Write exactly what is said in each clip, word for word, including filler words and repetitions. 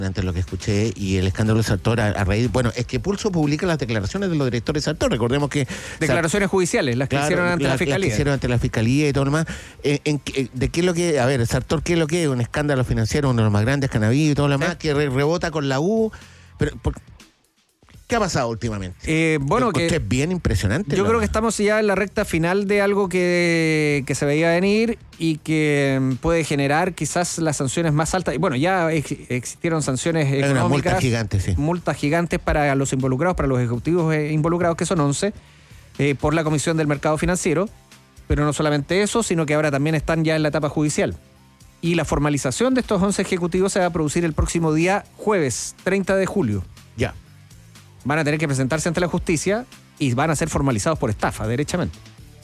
ante lo que escuché, y el escándalo de Sartor a, a raíz, bueno, es que Pulso publica las declaraciones de los directores de Sartor, recordemos que... Declaraciones Sart, judiciales, las que claro, hicieron ante la, la Fiscalía. Las que hicieron ante la Fiscalía y todo lo demás. En, en, ¿De qué es lo que, a ver, Sartor, qué es lo que es? Un escándalo financiero, uno de los más grandes que han habido y todo lo demás, ¿sí? Que re, rebota con la U, pero... Por, ¿qué ha pasado últimamente? Eh, bueno, que es bien impresionante. Yo la... creo que estamos ya en la recta final de algo que, que se veía venir y que puede generar quizás las sanciones más altas. Y bueno, ya ex, existieron sanciones Hay económicas. una multa gigante, sí. Multas gigantes para los involucrados, para los ejecutivos involucrados, que son once, eh, por la Comisión del Mercado Financiero. Pero no solamente eso, sino que ahora también están ya en la etapa judicial. Y la formalización de estos once ejecutivos se va a producir el próximo día jueves, treinta de julio. Ya. Van a tener que presentarse ante la justicia y van a ser formalizados por estafa, derechamente.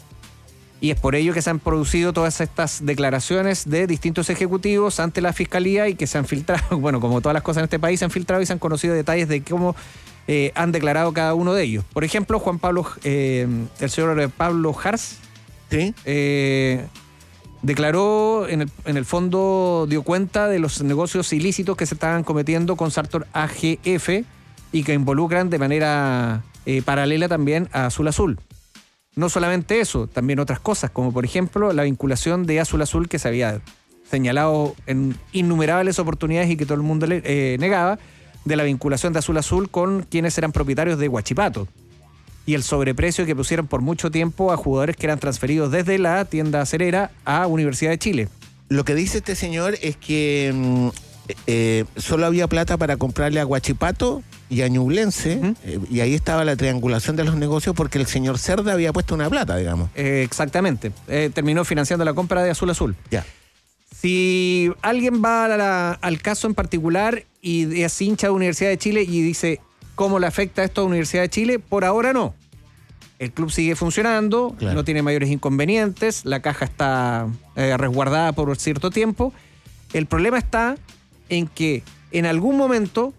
Y es por ello que se han producido todas estas declaraciones de distintos ejecutivos ante la Fiscalía y que se han filtrado, bueno, como todas las cosas en este país, se han filtrado y se han conocido detalles de cómo eh, han declarado cada uno de ellos. Por ejemplo, Juan Pablo, eh, el señor Pablo Hars, ¿sí? eh, declaró, en el, en el fondo dio cuenta de los negocios ilícitos que se estaban cometiendo con Sartor A G F, y que involucran de manera eh, paralela también a Azul Azul. No solamente eso, también otras cosas, como por ejemplo la vinculación de Azul Azul, que se había señalado en innumerables oportunidades y que todo el mundo le, eh, negaba, de la vinculación de Azul Azul con quienes eran propietarios de Huachipato. Y el sobreprecio que pusieron por mucho tiempo a jugadores que eran transferidos desde la tienda acerera a Universidad de Chile. Lo que dice este señor es que mm, eh, solo había plata para comprarle a Huachipato y a Ñublense, ¿Mm? eh, y ahí estaba la triangulación de los negocios porque el señor Cerda había puesto una plata, digamos. Eh, exactamente. Eh, terminó financiando la compra de Azul Azul. Ya. Si alguien va a la, al caso en particular y es hincha de Universidad de Chile y dice cómo le afecta esto a Universidad de Chile, por ahora no. El club sigue funcionando, claro. No tiene mayores inconvenientes, la caja está eh, resguardada por cierto tiempo. El problema está en que en algún momento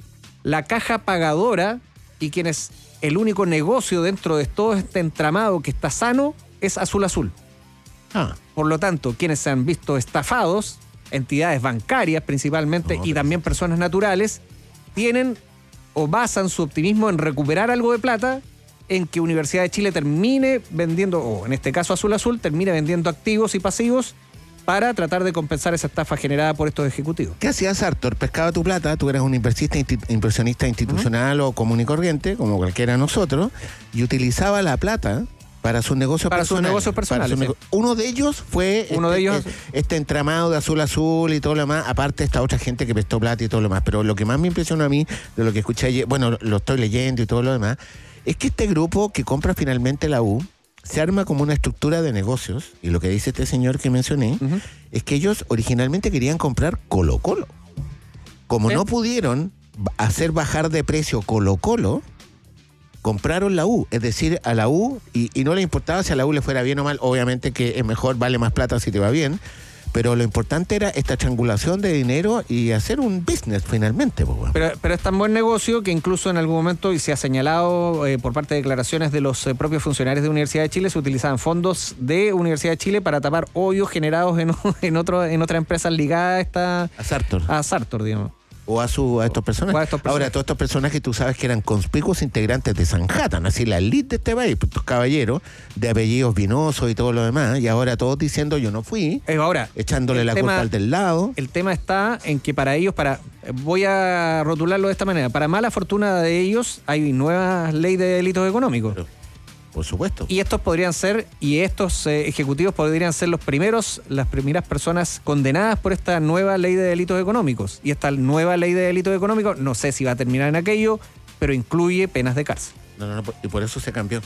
la caja pagadora y quien es el único negocio dentro de todo este entramado que está sano es Azul Azul. Ah. Por lo tanto, quienes se han visto estafados, entidades bancarias principalmente, no, y también personas naturales, tienen o basan su optimismo en recuperar algo de plata en que Universidad de Chile termine vendiendo, o en este caso Azul Azul, termine vendiendo activos y pasivos para tratar de compensar esa estafa generada por estos ejecutivos. ¿Qué hacía Sartor? Pescaba tu plata, tú eras un inversista, inversionista institucional uh-huh. o común y corriente, como cualquiera de nosotros, y utilizaba la plata para sus negocios para personales. Sus negocios personales. Sus nego- sí. Uno de ellos fue Uno este, de ellos... este, este entramado de Azul Azul y todo lo demás, aparte esta otra gente que prestó plata y todo lo demás. Pero lo que más me impresionó a mí, de lo que escuché ayer, bueno, lo estoy leyendo y todo lo demás, es que este grupo que compra finalmente la U se arma como una estructura de negocios, y lo que dice este señor que mencioné, uh-huh. es que ellos originalmente querían comprar Colo Colo. Como ¿Eh? no pudieron hacer bajar de precio Colo Colo, compraron la U, es decir, a la U, y, y no le importaba si a la U le fuera bien o mal, obviamente que es mejor, vale más plata si te va bien, pero lo importante era esta triangulación de dinero y hacer un business finalmente. Pues. Pero, pero es tan buen negocio que incluso en algún momento, y se ha señalado eh, por parte de declaraciones de los eh, propios funcionarios de Universidad de Chile, se utilizaban fondos de Universidad de Chile para tapar hoyos generados en, en, otro, en otras empresas ligadas a, esta, a Sartor. A Sartor, digamos. O a, su, a estos personajes. A estos personajes. Ahora, todos estos personajes tú sabes que eran conspicuos integrantes de Sanhattan, así la elite de este país, estos caballeros de apellidos vinosos y todo lo demás, y ahora todos diciendo yo no fui, eh, ahora, echándole la tema, culpa al del lado. El tema está en que para ellos, para voy a rotularlo de esta manera, para mala fortuna de ellos hay nuevas leyes de delitos económicos. Pero, por supuesto. Y estos podrían ser, y estos eh, ejecutivos podrían ser los primeros, las primeras personas condenadas por esta nueva ley de delitos económicos. Y esta nueva ley de delitos económicos, no sé si va a terminar en aquello, pero incluye penas de cárcel. No, no, no, y por eso se cambió.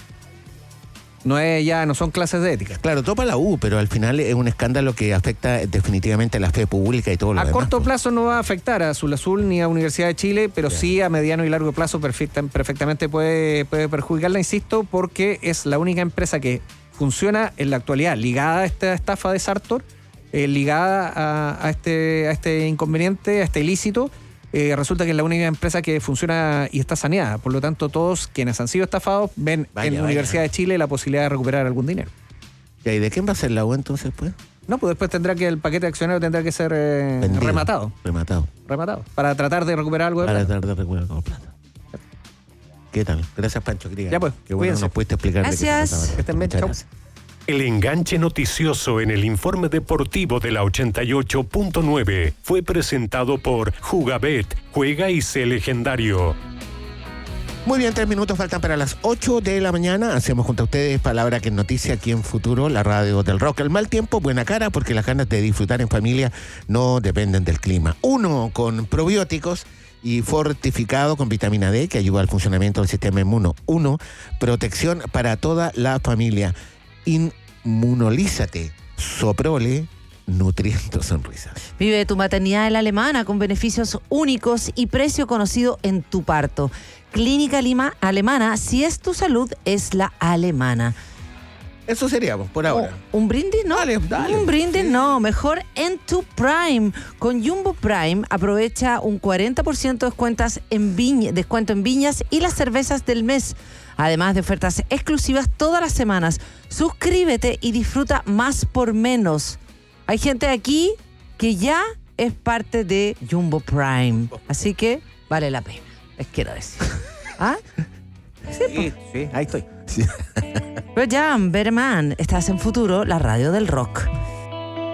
No es ya, no son clases de ética. Claro, topa la U, pero al final es un escándalo que afecta definitivamente a la fe pública y todo lo a demás. A corto pues. plazo no va a afectar a Azul Azul ni a Universidad de Chile, pero yeah. sí a mediano y largo plazo perfecta, perfectamente puede, puede perjudicarla, insisto, porque es la única empresa que funciona en la actualidad ligada a esta estafa de Sartor, eh, ligada a, a, este, a este inconveniente, a este ilícito. Eh, resulta que es la única empresa que funciona y está saneada. Por lo tanto, todos quienes han sido estafados ven vaya, en la Universidad de Chile la posibilidad de recuperar algún dinero. ¿Y de quién va a ser la U entonces, pues? No, pues después tendrá que el paquete accionario tendrá que ser eh, Vendido. rematado. Rematado. Rematado. Para tratar de recuperar algo de Para plata. tratar de recuperar algo de plata. ¿Qué tal? Gracias, Pancho. Quería. Ya, pues, Qué bueno cuídense. nos pudiste explicar. de qué se Gracias. trataba. Que estén bien. Muchas Chau. gracias. El enganche noticioso en el informe deportivo de la ochenta y ocho punto nueve fue presentado por Jugabet, juega y sé legendario. Muy bien, tres minutos faltan para las ocho de la mañana. Hacemos junto a ustedes Palabra que es noticia aquí en Futuro, la radio del rock. El mal tiempo, buena cara, porque las ganas de disfrutar en familia no dependen del clima. Uno, con probióticos y fortificado con vitamina D, que ayuda al funcionamiento del sistema inmuno. Uno, protección para toda la familia. Inmunolízate. Soprole, nutriendo sonrisas. Vive tu maternidad en la Alemana con beneficios únicos y precio conocido en tu parto. Clínica Lima Alemana, si es tu salud, es la alemana. Eso sería, pues, por ahora. Oh, ¿Un brindis? No. Dale, dale. Un brindis, Sí. no. Mejor en tu Prime. Con Jumbo Prime aprovecha un cuarenta por ciento de descuentas en viña, descuento en viñas y las cervezas del mes. Además de ofertas exclusivas todas las semanas. Suscríbete y disfruta más por menos. Hay gente aquí que ya es parte de Jumbo Prime. Así que vale la pena. Les quiero decir. ¿Ah? Sí, sí, ahí estoy. Pero Jan Berman, estás en Futuro, la radio del rock.